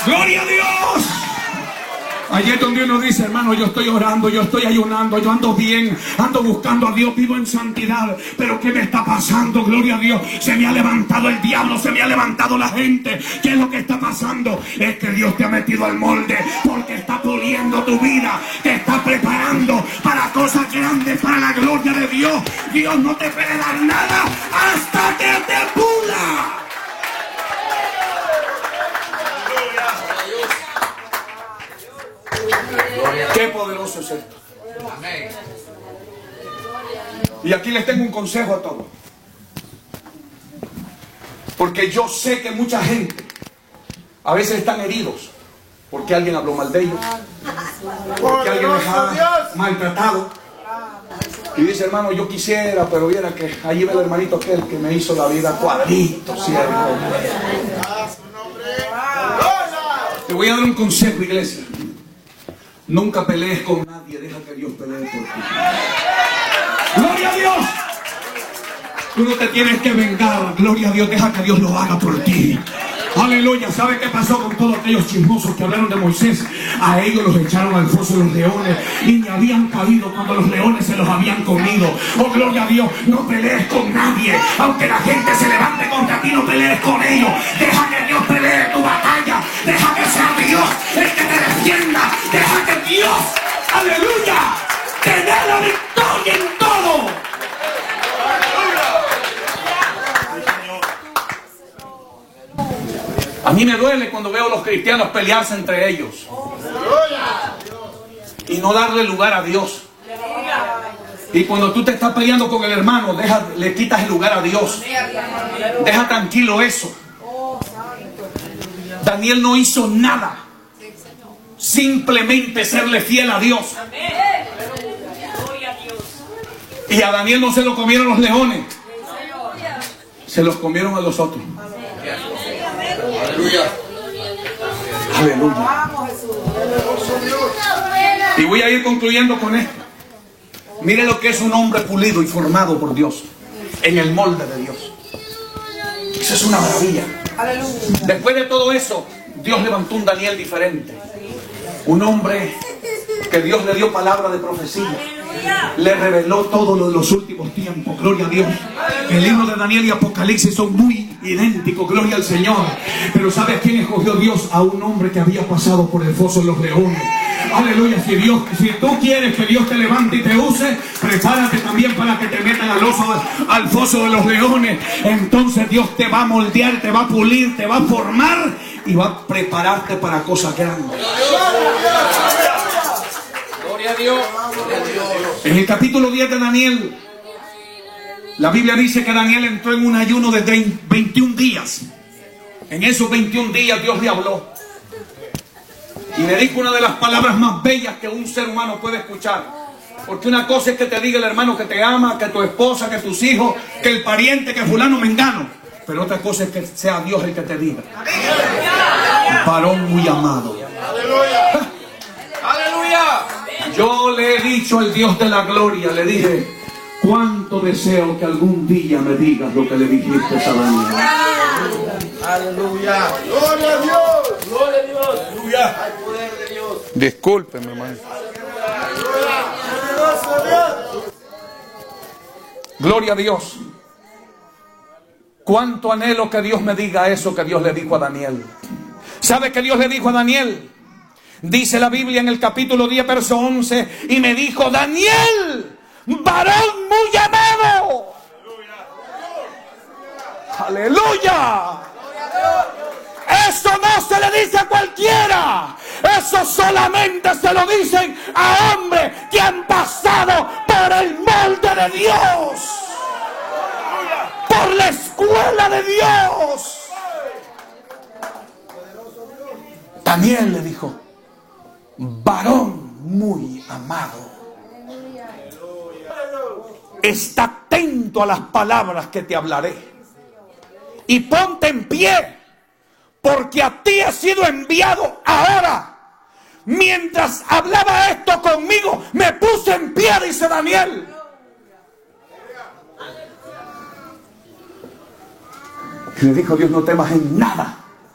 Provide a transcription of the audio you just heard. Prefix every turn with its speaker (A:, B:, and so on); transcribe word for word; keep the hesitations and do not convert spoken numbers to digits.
A: Gloria a Dios. Allí es donde uno dice, hermano, yo estoy orando, yo estoy ayunando, yo ando bien, ando buscando a Dios, vivo en santidad. Pero ¿qué me está pasando? Gloria a Dios. Se me ha levantado el diablo, se me ha levantado la gente. ¿Qué es lo que está pasando? Es que Dios te ha metido al molde, porque está puliendo tu vida, te está preparando para cosas grandes, para la gloria de Dios. Dios no te puede dar nada hasta que te pula. Qué poderoso es esto. Y aquí les tengo un consejo a todos, porque yo sé que mucha gente a veces están heridos porque alguien habló mal de ellos, porque alguien les ha maltratado. Y dice, hermano, yo quisiera, pero viera que allí ve el hermanito aquel que me hizo la vida cuadrito, siervo. Te voy a dar un consejo, iglesia. Nunca pelees con nadie, deja que Dios pelee por ti. ¡Gloria a Dios! Tú no te tienes que vengar, gloria a Dios, deja que Dios lo haga por ti. Aleluya. ¿Sabe qué pasó con todos aquellos chismosos que hablaron de Moisés? A ellos los echaron al foso de los leones y ni habían caído cuando los leones se los habían comido. Oh, gloria a Dios. No pelees con nadie. Aunque la gente se levante contra ti, no pelees con ellos. Deja que Dios pelee tu batalla. Deja que sea Dios el que te defienda. Deja que Dios, aleluya, te dé la victoria en todo. A mí me duele cuando veo a los cristianos pelearse entre ellos y no darle lugar a Dios. Y cuando tú te estás peleando con el hermano, deja, le quitas el lugar a Dios. Deja tranquilo eso. Daniel no hizo nada, simplemente serle fiel a Dios. Y a Daniel no se lo comieron los leones, se los comieron a los otros. Aleluya. Aleluya. Y voy a ir concluyendo con esto. Mire lo que es un hombre pulido y formado por Dios, en el molde de Dios. Eso es una maravilla. Después de todo eso, Dios levantó un Daniel diferente. Un hombre que Dios le dio palabra de profecía. Le reveló todo lo de los últimos tiempos. Gloria a Dios. El libro de Daniel y Apocalipsis son muy idénticos. Gloria al Señor. Pero ¿sabes quién escogió Dios? A un hombre que había pasado por el foso de los leones. Aleluya. Si Dios, si tú quieres que Dios te levante y te use, prepárate también para que te metan al oso, al foso de los leones. Entonces Dios te va a moldear, te va a pulir, te va a formar y va a prepararte para cosas grandes. Gloria a Dios. En el capítulo diez de Daniel, la Biblia dice que Daniel entró en un ayuno de veintiún días. En esos veintiún días Dios le habló y le dijo una de las palabras más bellas que un ser humano puede escuchar. Porque una cosa es que te diga el hermano que te ama, que tu esposa, que tus hijos, que el pariente, que fulano mengano. Pero otra cosa es que sea Dios el que te diga: varón muy amado. ¡Aleluya! ¡Aleluya! Yo le he dicho al Dios de la gloria, le dije: cuánto deseo que algún día me digas lo que le dijiste a Daniel.
B: Aleluya. Gloria a Dios. Gloria a Dios.
A: Aleluya.
B: Hay poder de Dios.
A: Discúlpeme, hermano. Gloria a Dios. Cuánto anhelo que Dios me diga eso que Dios le dijo a Daniel. ¿Sabe qué Dios le dijo a Daniel? Dice la Biblia en el capítulo diez, verso once: y me dijo: Daniel, varón muy amado. Aleluya. Eso no se le dice a cualquiera. Eso solamente se lo dicen a hombres que han pasado por el molde de Dios, por la escuela de Dios. Daniel le dijo: varón muy amado, está atento a las palabras que te hablaré y ponte en pie, porque a ti he sido enviado ahora. Mientras hablaba esto conmigo, me puse en pie, dice Daniel. Y le dijo Dios: no temas en nada,